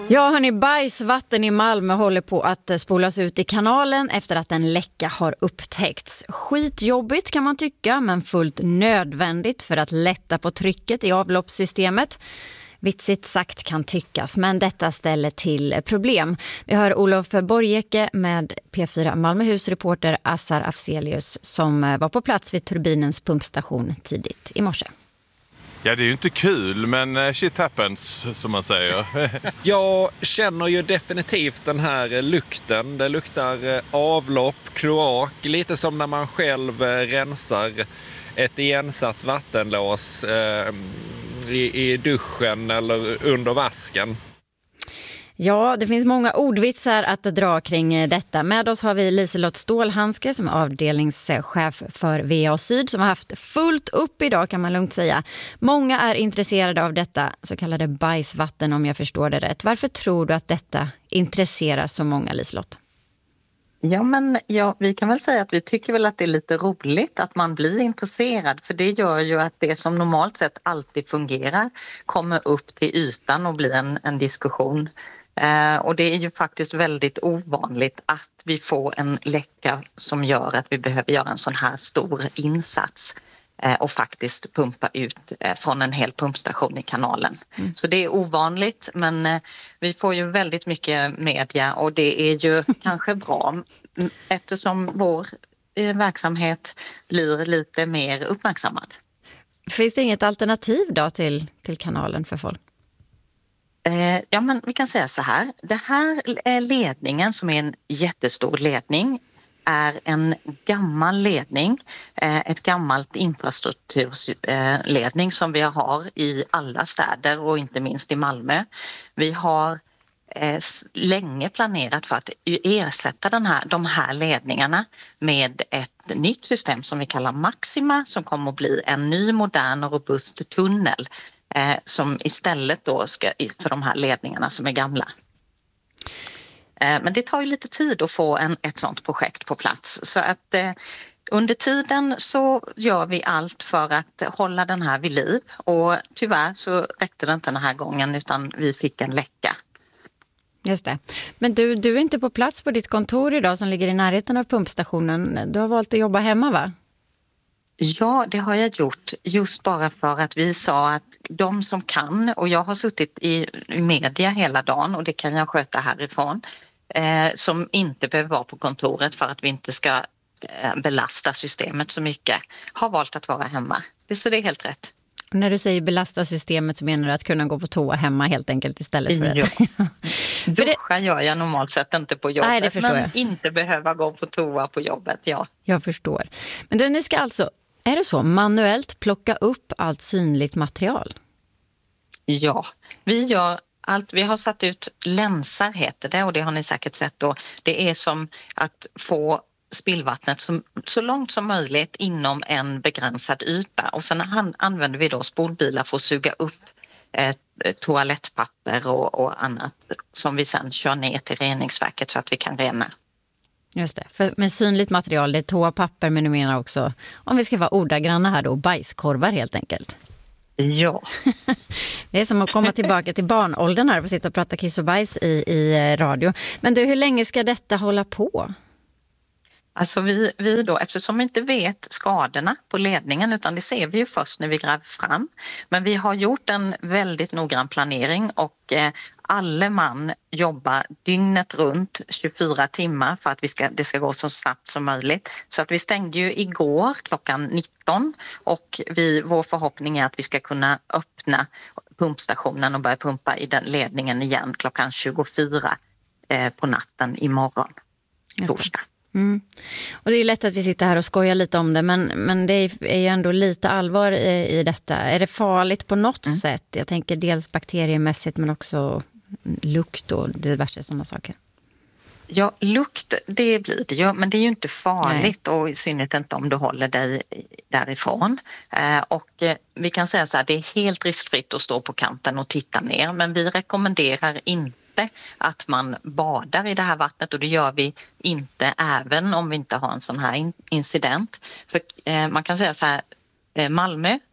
Ja, hörni, bajsvatten i Malmö håller på att spolas ut i kanalen efter att en läcka har upptäckts. Skitjobbigt kan man tycka, men fullt nödvändigt för att lätta på trycket i avloppssystemet. Vitsigt sagt kan tyckas, men detta ställer till problem. Vi hör Olof Borgeke med P4 Malmöhus reporter Assar Afzelius som var på plats vid turbinens pumpstation tidigt i morse. Ja, det är ju inte kul, men shit happens, som man säger. Jag känner ju definitivt den här lukten. Det luktar avlopp, kloak, lite som när man själv rensar ett igensatt vattenlås i duschen eller under vasken. Ja, det finns många ordvitsar att dra kring detta. Med oss har vi Liselott Stålhandske som är avdelningschef för VA Syd som har haft fullt upp idag, kan man lugnt säga. Många är intresserade av detta så kallade bajsvatten, om jag förstår det rätt. Varför tror du att detta intresserar så många, Liselott? Ja, vi kan väl säga att vi tycker väl att det är lite roligt att man blir intresserad, för det gör ju att det som normalt sett alltid fungerar kommer upp till ytan och blir en diskussion. Och det är ju faktiskt väldigt ovanligt att vi får en läcka som gör att vi behöver göra en sån här stor insats och faktiskt pumpa ut från en hel pumpstation i kanalen. Så det är ovanligt, men vi får ju väldigt mycket media och det är ju kanske bra eftersom vår verksamhet blir lite mer uppmärksammad. Finns det inget alternativ då till kanalen för folk? Ja, men vi kan säga så här. Det här är ledningen som är en jättestor ledning är en gammal ledning, ett gammalt infrastrukturledning som vi har i alla städer och inte minst i Malmö. Vi har länge planerat för att ersätta de här ledningarna med ett nytt system som vi kallar Maxima som kommer att bli en ny, modern och robust tunnel som istället då ska för de här ledningarna som är gamla. Men det tar ju lite tid att få ett sådant projekt på plats så att under tiden så gör vi allt för att hålla den här vid liv och tyvärr så räckte det inte den här gången utan vi fick en läcka. Just det. Men du är inte på plats på ditt kontor idag som ligger i närheten av pumpstationen. Du har valt att jobba hemma, va? Ja, det har jag gjort just bara för att vi sa att de som kan, och jag har suttit i media hela dagen och det kan jag sköta härifrån, som inte behöver vara på kontoret för att vi inte ska belasta systemet så mycket, har valt att vara hemma. Så det är helt rätt. Och när du säger belasta systemet så menar du att kunna gå på toa hemma helt enkelt istället för det? Ja. Duscha gör jag normalt sett inte på jobbet. Nej, det förstår men jag. Inte behöva gå på toa på jobbet, ja. Jag förstår. Men du, ni ska alltså, är det så, manuellt plocka upp allt synligt material? Ja, vi gör allt. Vi har satt ut länsar heter det och det har ni säkert sett då. Det är som att få spillvattnet så långt som möjligt inom en begränsad yta och sen använder vi då spolbilar för att suga upp toalettpapper och annat som vi sen kör ner till reningsverket så att vi kan rena. Just det, för med synligt material, det är toapapper men du menar också, om vi ska vara ordagranna här då, bajskorvar helt enkelt. Ja. Det är som att komma tillbaka till barnåldern här och sitta och prata kiss och bajs i radio. Men du, hur länge ska detta hålla på? Alltså vi då, eftersom vi inte vet skadorna på ledningen utan det ser vi ju först när vi gräver fram. Men vi har gjort en väldigt noggrann planering och alla man jobbar dygnet runt 24 timmar för att det ska gå så snabbt som möjligt. Så att vi stängde ju igår klockan 19 och vår förhoppning är att vi ska kunna öppna pumpstationen och börja pumpa i den ledningen igen klockan 24 på natten imorgon, torsdag. Mm. Och det är lätt att vi sitter här och skojar lite om det men det är ju ändå lite allvar i detta. Är det farligt på något sätt? Jag tänker dels bakteriemässigt men också lukt och diverse sådana saker. Ja, lukt det blir det ju men det är ju inte farligt. Nej. Och i synnerhet inte om du håller dig därifrån. Och vi kan säga så här, det är helt riskfritt att stå på kanten och titta ner men vi rekommenderar inte att man badar i det här vattnet och det gör vi inte även om vi inte har en sån här incident. För man kan säga så här, Malmö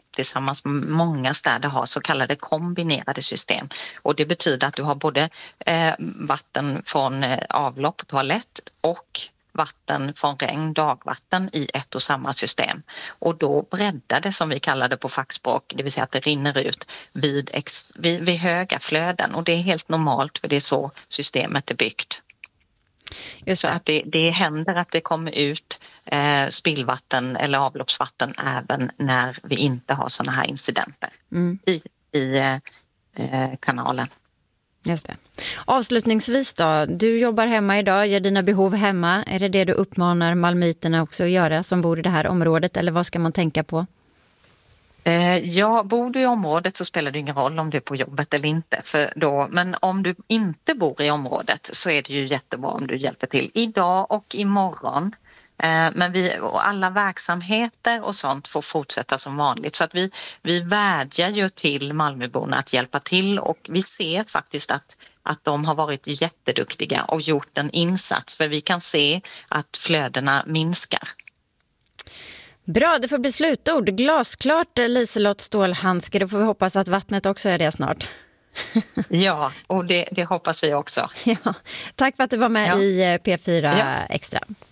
tillsammans med många städer har så kallade kombinerade system. Och det betyder att du har både vatten från avlopp och toalett och vatten från regn, dagvatten i ett och samma system. Och då breddar det, som vi kallar det på fackspråk, det vill säga att det rinner ut vid höga flöden. Och det är helt normalt, för det är så systemet är byggt. Just det. Så att det händer att det kommer ut spillvatten eller avloppsvatten även när vi inte har sådana här incidenter i kanalen. Just det. Avslutningsvis då, du jobbar hemma idag, gör dina behov hemma. Är det du uppmanar malmöiterna också att göra som bor i det här området, eller vad ska man tänka på? Ja, bor du i området så spelar det ingen roll om du är på jobbet eller inte. Men om du inte bor i området så är det ju jättebra om du hjälper till idag och imorgon. Men alla verksamheter och sånt får fortsätta som vanligt. Så att vi vädjar ju till Malmöborna att hjälpa till, och vi ser faktiskt att de har varit jätteduktiga och gjort en insats. För vi kan se att flödena minskar. Bra, det får bli slutord. Glasklart, Liselott Stålhandske. Då får vi hoppas att vattnet också är det snart. Ja, och det hoppas vi också. Ja. Tack för att du var med i P4 Extra.